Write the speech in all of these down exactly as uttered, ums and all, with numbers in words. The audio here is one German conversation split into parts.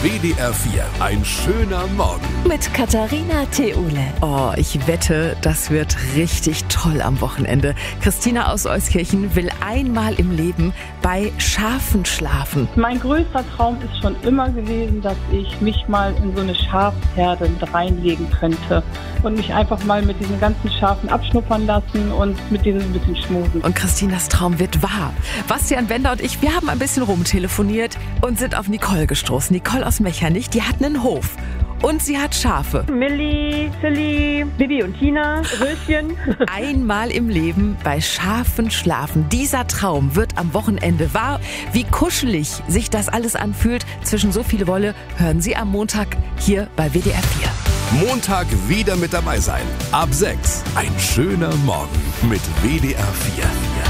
W D R vier, ein schöner Morgen. Mit Katharina Theule. Oh, ich wette, das wird richtig toll am Wochenende. Christina aus Euskirchen will einmal im Leben bei Schafen schlafen. Mein größter Traum ist schon immer gewesen, dass ich mich mal in so eine Schafherde mit reinlegen könnte und mich einfach mal mit diesen ganzen Schafen abschnuppern lassen und mit denen ein bisschen schmusen. Und Christinas Traum wird wahr. Bastian Bender und ich, wir haben ein bisschen rumtelefoniert und sind auf Nicole gestoßen. Nicole aus Mechernich, die hat einen Hof. Und sie hat Schafe. Milli, Silly, Bibi und Tina, Röschen. Einmal im Leben bei Schafen schlafen. Dieser Traum wird am Wochenende wahr. Wie kuschelig sich das alles anfühlt zwischen so viel Wolle, hören Sie am Montag hier bei W D R vier. Montag wieder mit dabei sein. Ab sechs. Ein schöner Morgen mit W D R vier.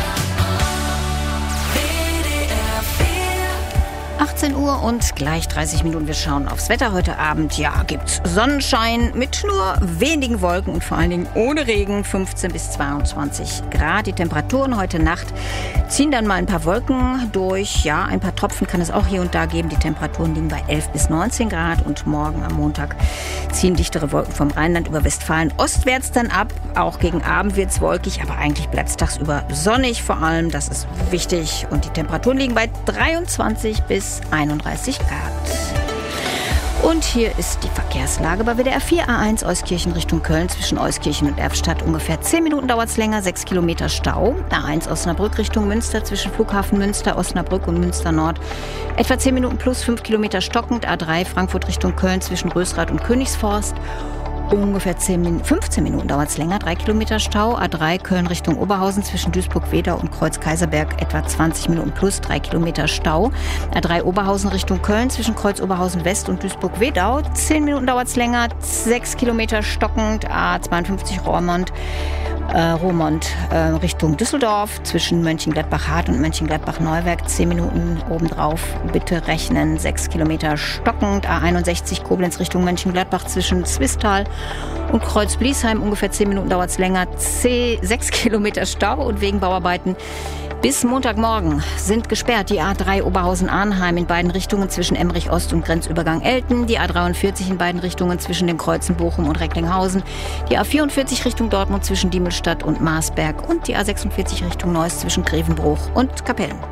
achtzehn Uhr und gleich dreißig Minuten. Wir schauen aufs Wetter heute Abend. Ja, gibt's Sonnenschein mit nur wenigen Wolken und vor allen Dingen ohne Regen. fünfzehn bis zweiundzwanzig Grad. Die Temperaturen heute Nacht ziehen dann mal ein paar Wolken durch. Ja, ein paar Tropfen kann es auch hier und da geben. Die Temperaturen liegen bei elf bis neunzehn Grad. Und morgen am Montag ziehen dichtere Wolken vom Rheinland über Westfalen ostwärts dann ab. Auch gegen Abend wird's wolkig, aber eigentlich bleibt's tagsüber sonnig vor allem. Das ist wichtig. Und die Temperaturen liegen bei dreiundzwanzig bis einunddreißig Grad. Und hier ist die Verkehrslage bei W D R vier. A eins Euskirchen Richtung Köln zwischen Euskirchen und Erftstadt. Ungefähr zehn Minuten dauert es länger, sechs Kilometer Stau. A eins Osnabrück Richtung Münster zwischen Flughafen Münster, Osnabrück und Münster Nord. Etwa zehn Minuten plus fünf Kilometer stockend. A drei Frankfurt Richtung Köln zwischen Rösrath und Königsforst. Ungefähr zehn, fünfzehn Minuten dauert es länger, drei Kilometer Stau. A drei Köln Richtung Oberhausen zwischen Duisburg-Wedau und Kreuz-Kaiserberg etwa zwanzig Minuten plus drei Kilometer Stau. A drei Oberhausen Richtung Köln zwischen Kreuz-Oberhausen West und Duisburg-Wedau. zehn Minuten dauert es länger, sechs Kilometer stockend. A zweiundfünfzig Rohrmond, äh, Rohrmond äh, Richtung Düsseldorf zwischen Mönchengladbach-Hart und Mönchengladbach-Neuwerk. zehn Minuten obendrauf bitte rechnen, sechs Kilometer stockend. A einundsechzig Koblenz Richtung Mönchengladbach zwischen Zwistal und Kreuz-Bliesheim, ungefähr zehn Minuten dauert es länger, sechs Kilometer Stau und wegen Bauarbeiten bis Montagmorgen sind gesperrt die A drei Oberhausen-Arnheim in beiden Richtungen zwischen Emmerich Ost und Grenzübergang Elten, die A dreiundvierzig in beiden Richtungen zwischen den Kreuzen Bochum und Recklinghausen, die A vierundvierzig Richtung Dortmund zwischen Diemelstadt und Marsberg und die A sechsundvierzig Richtung Neuss zwischen Grevenbruch und Kapellen.